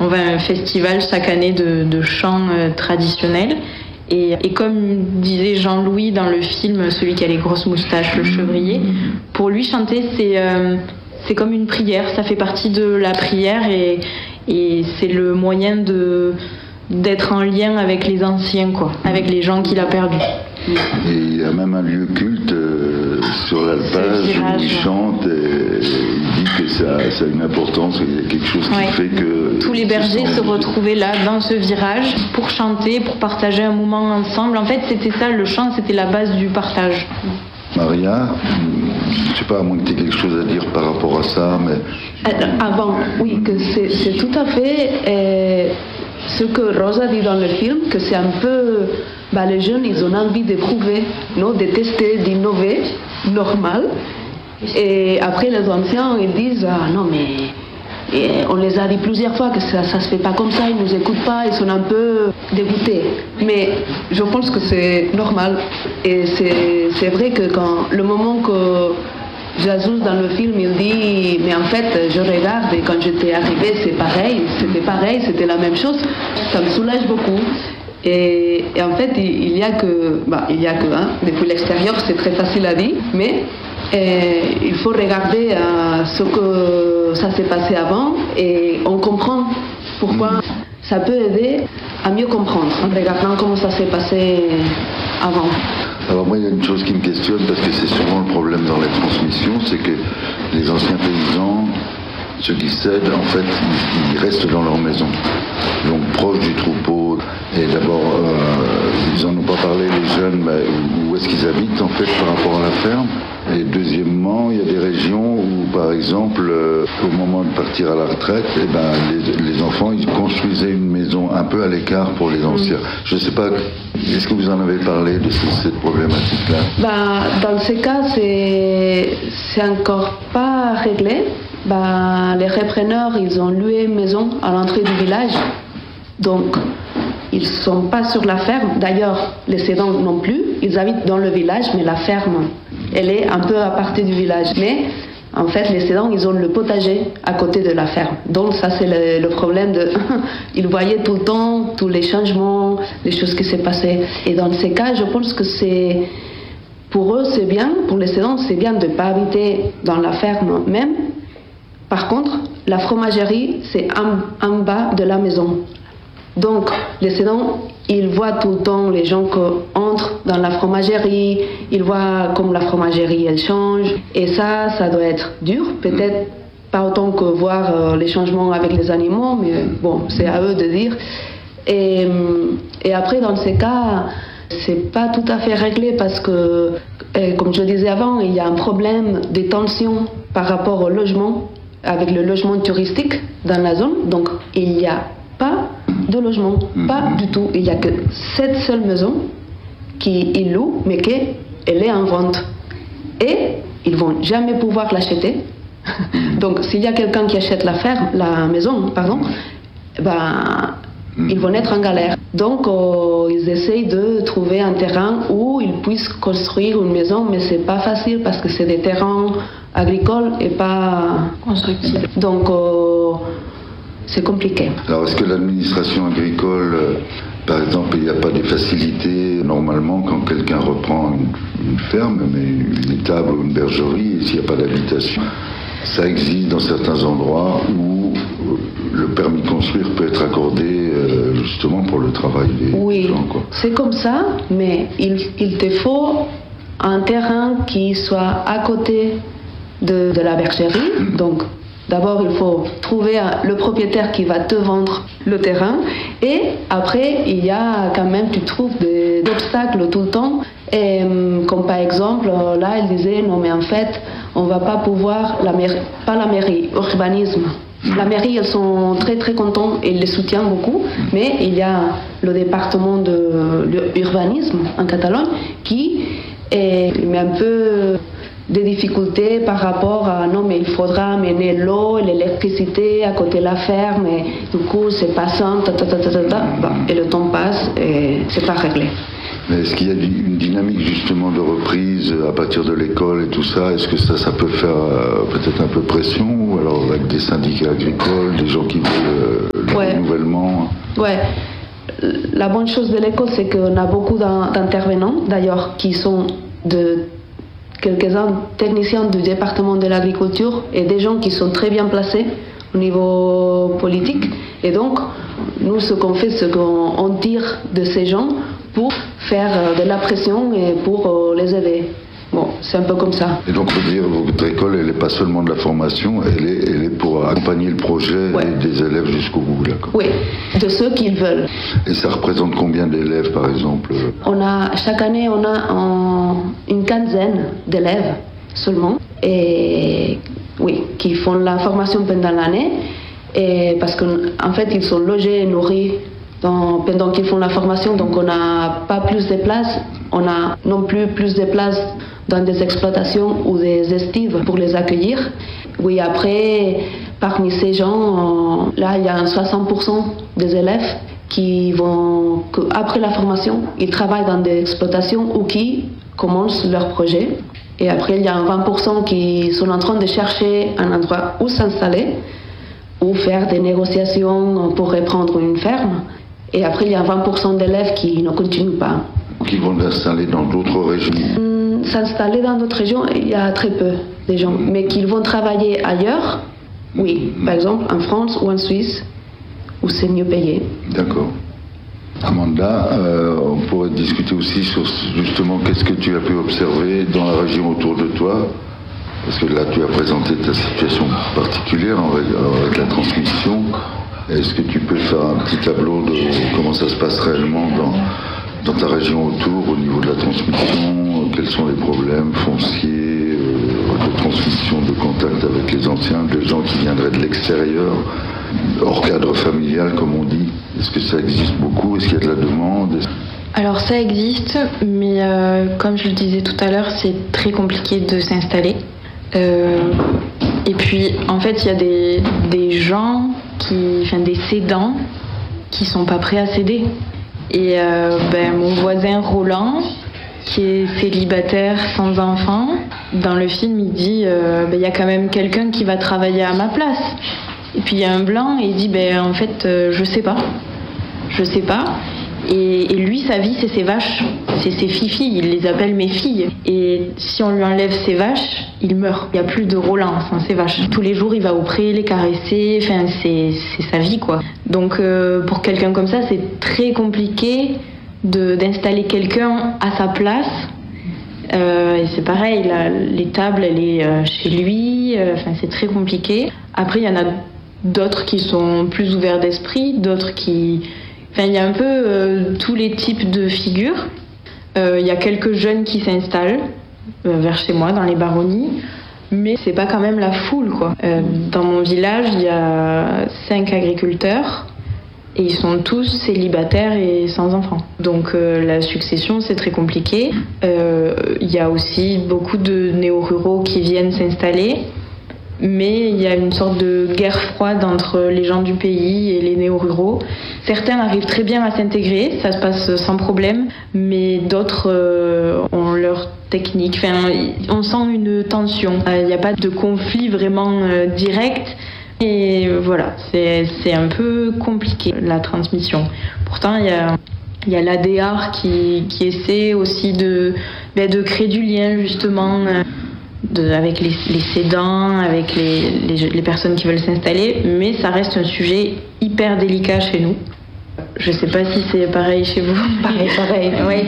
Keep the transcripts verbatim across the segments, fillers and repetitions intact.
on va à un festival chaque année de, de chants euh, traditionnels. Et, et comme disait Jean-Louis dans le film, celui qui a les grosses moustaches, le chevrier, pour lui chanter c'est, euh, c'est comme une prière, ça fait partie de la prière et, et c'est le moyen de, d'être en lien avec les anciens, quoi, avec les gens qu'il a perdus. Et il y a même un lieu culte euh, sur l'alpage où il chante et il dit que ça, ça a une importance, il y a quelque chose qui ouais. fait que... Tous les bergers se retrouvaient là, dans ce virage, pour chanter, pour partager un moment ensemble. En fait, c'était ça, le chant, c'était la base du partage. Maria, je ne sais pas, à moins que tu aies quelque chose à dire par rapport à ça, mais... Avant, oui, que c'est, c'est tout à fait euh, ce que Rosa dit dans le film, que c'est un peu... Bah, les jeunes, ils ont envie de prouver, non, de tester, d'innover, normal. Et après, les anciens, ils disent, ah non, mais et on les a dit plusieurs fois que ça ne se fait pas comme ça, ils ne nous écoutent pas, ils sont un peu dégoûtés. Mais je pense que c'est normal. Et c'est, c'est vrai que quand le moment que Jesus, dans le film, il dit, mais en fait, je regarde et quand j'étais arrivée, c'est pareil, c'était pareil, c'était la même chose, ça me soulage beaucoup. Et, et en fait, il, il y a que, bah, il y a que, hein, depuis l'extérieur, c'est très facile à dire, mais euh, il faut regarder euh, ce que ça s'est passé avant et on comprend pourquoi ça peut aider à mieux comprendre en regardant comment ça s'est passé avant. Alors moi, il y a une chose qui me questionne parce que c'est souvent le problème dans les transmissions, c'est que les anciens paysans, ceux qui cèdent, en fait, ils, ils restent dans leur maison, donc proches du troupeau. Et d'abord, euh, ils n'en ont pas parlé, les jeunes, mais où est-ce qu'ils habitent, en fait, par rapport à la ferme. Et deuxièmement, il y a des régions où, par exemple, euh, au moment de partir à la retraite, eh ben, les, les enfants, ils construisaient une maison un peu à l'écart pour les anciens. Mmh. Je ne sais pas, est-ce que vous en avez parlé de cette problématique-là? Ben, dans ce cas, c'est, c'est encore pas réglé. Ben, les repreneurs, ils ont loué une maison à l'entrée du village. Donc, ils ne sont pas sur la ferme. D'ailleurs, les cédants non plus. Ils habitent dans le village, mais la ferme, elle est un peu à partir du village. Mais en fait, les cédants, ils ont le potager à côté de la ferme. Donc ça, c'est le, le problème de... Ils voyaient tout le temps tous les changements, les choses qui s'est passées. Et dans ces cas, je pense que c'est... Pour eux, c'est bien. Pour les cédants, c'est bien de ne pas habiter dans la ferme même. Par contre, la fromagerie, c'est en, en bas de la maison. Donc, les cédants, ils voient tout le temps les gens qui entrent dans la fromagerie, ils voient comme la fromagerie, elle change. Et ça, ça doit être dur, peut-être pas autant que voir euh, les changements avec les animaux, mais bon, c'est à eux de dire. Et, et après, dans ces cas, c'est pas tout à fait réglé parce que, et comme je disais avant, il y a un problème de tension par rapport au logement, avec le logement touristique dans la zone. Donc, il n'y a pas de logement, pas du tout. Il n'y a que cette seule maison qui loue, mais qu'elle est en vente. Et ils ne vont jamais pouvoir l'acheter. Donc, s'il y a quelqu'un qui achète la ferme, la maison, pardon, ben, ils vont être en galère. Donc, euh, ils essayent de trouver un terrain où ils puissent construire une maison, mais c'est pas facile parce que c'est des terrains agricoles et pas constructibles. Donc, euh, c'est compliqué. Alors, est-ce que l'administration agricole, euh, par exemple, il n'y a pas des facilités normalement quand quelqu'un reprend une, une ferme, mais une étable ou une bergerie, et s'il n'y a pas d'habitation, ça existe dans certains endroits où le permis de construire peut être accordé euh, justement pour le travail des oui, gens. Oui, c'est comme ça, mais il, il te faut un terrain qui soit à côté de, de la bergerie. Mmh. Donc, d'abord, il faut trouver le propriétaire qui va te vendre le terrain. Et après, il y a quand même, tu trouves des obstacles tout le temps. Et, comme par exemple, là, elle disait, non mais en fait, on ne va pas pouvoir, la mairie, pas la mairie, urbanisme. La mairie, ils sont très très contents et ils les soutiennent beaucoup, mais il y a le département de l'urbanisme en Catalogne qui est, met un peu des difficultés par rapport à non mais il faudra amener l'eau et l'électricité à côté de la ferme et du coup c'est pas simple, ta, ta, ta, ta, ta. Bon, et le temps passe et c'est pas réglé. Mais est-ce qu'il y a une dynamique justement de reprise à partir de l'école et tout ça? Est-ce que ça, ça peut faire euh, peut-être un peu pression ou alors avec des syndicats agricoles, des gens qui veulent euh, ouais, vraiment... Ouais. La bonne chose de l'école, c'est qu'on a beaucoup d'intervenants, d'ailleurs, qui sont de quelques-uns techniciens du département de l'agriculture et des gens qui sont très bien placés au niveau politique. Et donc, nous, ce qu'on fait, c'est qu'on tire de ces gens pour faire de la pression et pour les aider. Bon, c'est un peu comme ça. Et donc, on peut dire que votre école, elle n'est pas seulement de la formation, elle est, elle est pour accompagner le projet ouais. des élèves jusqu'au bout, d'accord ? Oui, de ceux qui veulent. Et ça représente combien d'élèves, par exemple ? On a, chaque année, on a en, une quinzaine d'élèves seulement, et oui, qui font la formation pendant l'année, et parce qu'en fait, ils sont logés et nourris dans, pendant qu'ils font la formation, donc on n'a pas plus de places, on a non plus plus de places dans des exploitations ou des estives pour les accueillir. Oui, après, parmi ces gens, là, il y a soixante pour cent des élèves qui vont, après la formation, ils travaillent dans des exploitations ou qui commencent leur projet. Et après, il y a vingt pour cent qui sont en train de chercher un endroit où s'installer ou faire des négociations pour reprendre une ferme. Et après, il y a vingt pour cent d'élèves qui ne continuent pas. Qui vont s'installer dans d'autres régions ? Hum, S'installer dans d'autres régions, il y a très peu de gens. Mais qu'ils vont travailler ailleurs, oui. Par exemple, en France ou en Suisse, où c'est mieux payé. D'accord. Amanda, euh, on pourrait discuter aussi sur justement qu'est-ce que tu as pu observer dans la région autour de toi. Parce que là, tu as présenté ta situation particulière avec la transmission. Est-ce que tu peux faire un petit tableau de comment ça se passe réellement dans, dans ta région autour, au niveau de la transmission ? Quels sont les problèmes fonciers, euh, de transmission, de contact avec les anciens, des gens qui viendraient de l'extérieur, hors cadre familial, comme on dit ? Est-ce que ça existe beaucoup ? Est-ce qu'il y a de la demande ? Alors ça existe, mais euh, comme je le disais tout à l'heure, c'est très compliqué de s'installer. Euh, et puis, en fait, il y a des, des gens, qui, enfin des cédants, qui sont pas prêts à céder. Et euh, ben, mon voisin Roland, qui est célibataire sans enfant, dans le film, il dit euh, ben, y a quand même quelqu'un qui va travailler à ma place. Et puis il y a un blanc et il dit ben, en fait, euh, je sais pas. Je sais pas. Et, et lui, sa vie, c'est ses vaches, c'est ses filles, il les appelle mes filles. Et si on lui enlève ses vaches, il meurt. Il n'y a plus de Roland sans ses vaches. Tous les jours, il va au pré, les caresser, enfin, c'est, c'est sa vie, quoi. Donc, euh, pour quelqu'un comme ça, c'est très compliqué de, d'installer quelqu'un à sa place. Euh, et c'est pareil, la, les tables, elle est euh, chez lui, euh, enfin, c'est très compliqué. Après, il y en a d'autres qui sont plus ouverts d'esprit, d'autres qui... Enfin, il y a un peu euh, tous les types de figures. Euh, il y a quelques jeunes qui s'installent euh, vers chez moi, dans les baronnies, mais c'est pas quand même la foule, quoi. Euh, dans mon village, il y a cinq agriculteurs et ils sont tous célibataires et sans enfants. Donc euh, la succession, c'est très compliqué. Euh, il y a aussi beaucoup de néo-ruraux qui viennent s'installer. Mais il y a une sorte de guerre froide entre les gens du pays et les néo-ruraux. Certains arrivent très bien à s'intégrer, ça se passe sans problème, mais d'autres euh, ont leur technique. Enfin, on sent une tension. Il n'y a pas de conflit vraiment euh, direct. Et voilà, c'est, c'est un peu compliqué, la transmission. Pourtant, il y a... Il y a l'A D R qui, qui essaie aussi de, ben, de créer du lien, justement, de, avec les, les cédants, avec les, les, les personnes qui veulent s'installer, mais ça reste un sujet hyper délicat chez nous. Je sais pas si c'est pareil chez vous. Pareil, pareil. Oui.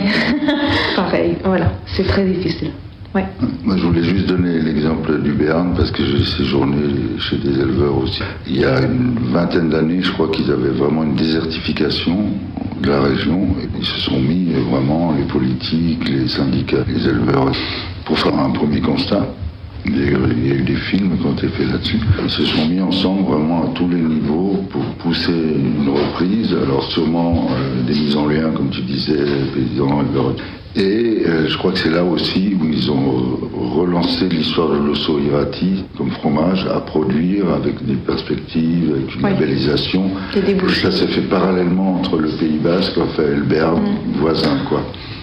Pareil, voilà, c'est très difficile. Ouais. Moi, je voulais juste donner l'exemple du Béarn parce que j'ai séjourné chez des éleveurs aussi. Il y a une vingtaine d'années, je crois qu'ils avaient vraiment une désertification de la région. Ils se sont mis vraiment, les politiques, les syndicats, les éleveurs, pour faire un premier constat. Il y a eu des films qui ont été faits là-dessus. Ils se sont mis ensemble vraiment à tous les niveaux pour pousser une reprise. Alors sûrement euh, des mises en lien, comme tu disais, paysans, éleveurs. Et euh, je crois que c'est là aussi où ils ont relancé l'histoire de l'osso irati comme fromage à produire avec des perspectives, avec une oui. labellisation. Et ça s'est fait parallèlement entre le Pays Basque, enfin et le Béarn, mmh. voisin, quoi.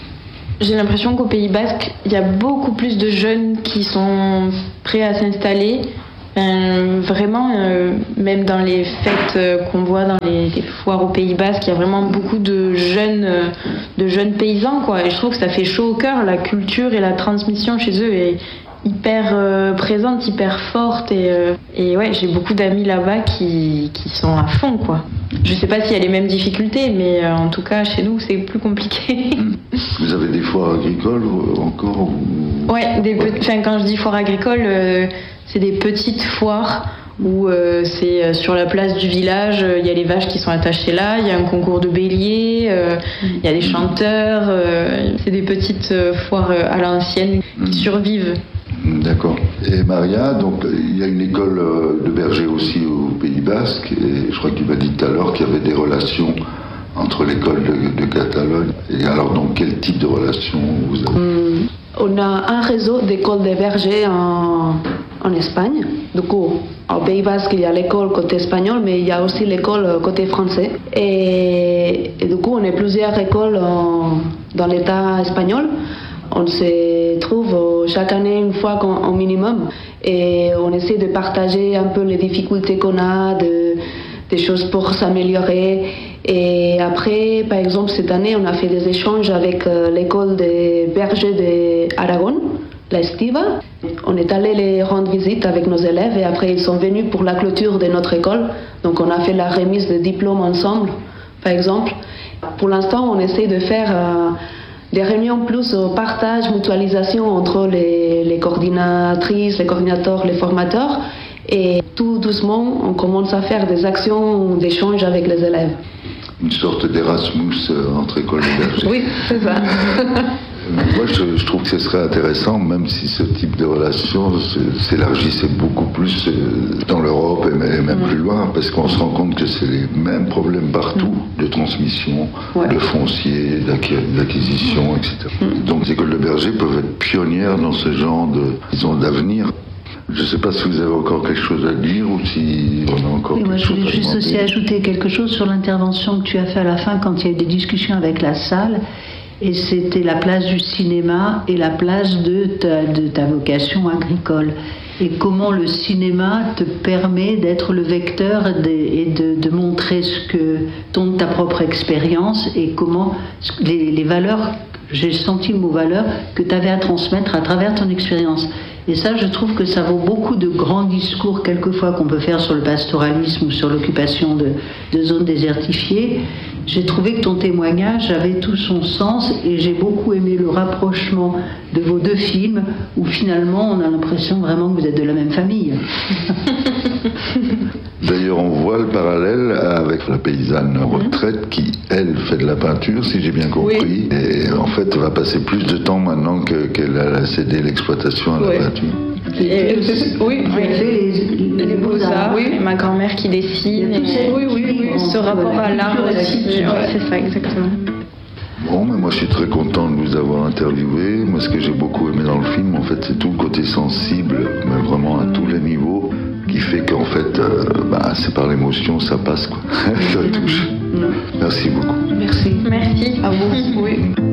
J'ai l'impression qu'au Pays Basque, il y a beaucoup plus de jeunes qui sont prêts à s'installer Ben, vraiment, euh, même dans les fêtes euh, qu'on voit dans les, les foires au Pays Basque, il y a vraiment beaucoup de jeunes, euh, de jeunes paysans, quoi. Et je trouve que ça fait chaud au cœur. La culture et la transmission chez eux est hyper euh, présente, hyper forte. Et, euh, et ouais, j'ai beaucoup d'amis là-bas qui, qui sont à fond, quoi. Je sais pas s'il y a les mêmes difficultés, mais euh, en tout cas, chez nous, c'est plus compliqué. Vous avez des foires agricoles euh, encore ou... Ouais, des pe- enfin, quand je dis foire agricole, euh, c'est des petites foires où euh, c'est euh, sur la place du village, il euh, y a les vaches qui sont attachées là, il y a un concours de béliers, il euh, y a des chanteurs, euh, c'est des petites euh, foires euh, à l'ancienne qui survivent. D'accord. Et Maria, donc il y a une école de berger aussi au Pays Basque, et je crois que tu m'as dit tout à l'heure qu'il y avait des relations entre l'école de, de Catalogne. Et alors, donc, quel type de relation vous avez? Hum, On a un réseau d'écoles de bergers en, en Espagne. Du coup, au Pays Basque, il y a l'école côté espagnol, mais il y a aussi l'école côté français. Et, et du coup, on est plusieurs écoles en, dans l'État espagnol. On se trouve chaque année une fois au minimum et on essaie de partager un peu les difficultés qu'on a, de, des choses pour s'améliorer. Et après, par exemple, cette année, on a fait des échanges avec l'école des bergers d'Aragon, la Estiva. On est allé les rendre visite avec nos élèves et après, ils sont venus pour la clôture de notre école. Donc, on a fait la remise de diplômes ensemble, par exemple. Pour l'instant, on essaie de faire euh, des réunions plus au partage, mutualisation entre les, les coordinatrices, les coordinateurs, les formateurs. Et tout doucement, on commence à faire des actions d'échange avec les élèves. Une sorte d'Erasmus entre écoles de bergers. Oui, c'est ça. Moi, je, je trouve que ce serait intéressant, même si ce type de relation s'élargissait beaucoup plus dans l'Europe et même mmh. plus loin, parce qu'on se rend compte que c'est les mêmes problèmes partout, de transmission, ouais. de foncier, d'acquisition, et cetera. Mmh. Donc, les écoles de bergers peuvent être pionnières dans ce genre de, disons, d'avenir. Je ne sais pas si vous avez encore quelque chose à dire ou si on a encore et quelque moi, chose à dire. Je voulais juste aussi ajouter quelque chose sur l'intervention que tu as fait à la fin quand il y a eu des discussions avec la salle. Et c'était la place du cinéma et la place de ta, de ta vocation agricole. Et comment le cinéma te permet d'être le vecteur de, et de, de montrer ce que ton, ta propre expérience et comment les, les valeurs, j'ai senti le mot valeur, que tu avais à transmettre à travers ton expérience. Et ça, je trouve que ça vaut beaucoup de grands discours, quelquefois, qu'on peut faire sur le pastoralisme ou sur l'occupation de, de zones désertifiées. J'ai trouvé que ton témoignage avait tout son sens et j'ai beaucoup aimé le rapprochement de vos deux films où finalement on a l'impression vraiment que vous êtes de la même famille. D'ailleurs, on voit le parallèle avec la paysanne en retraite qui, elle, fait de la peinture, si j'ai bien compris, oui. Et en fait va passer plus de temps maintenant que, qu'elle a cédé l'exploitation à la oui. peinture. Et, oui, oui. fait les, les beaux-arts, oui. Ma grand-mère qui dessine, et, oui, oui, oui, oui. Ce rapport à l'art aussi, ouais, c'est ça, exactement. Bon, mais moi je suis très content de vous avoir interviewé. Moi, ce que j'ai beaucoup aimé dans le film, en fait, c'est tout le côté sensible, mais vraiment à tous les niveaux, qui fait qu'en fait, euh, bah, c'est par l'émotion, ça passe, quoi. Ça touche. Merci beaucoup. Merci. Merci à vous. Oui.